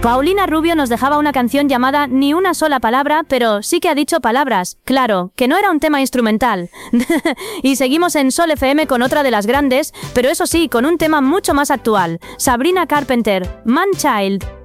Paulina Rubio nos dejaba una canción llamada Ni una sola palabra, pero sí que ha dicho palabras. Claro, que no era un tema instrumental. Y seguimos en Sol FM con otra de las grandes, pero eso sí, con un tema mucho más actual. Sabrina Carpenter, Man Child.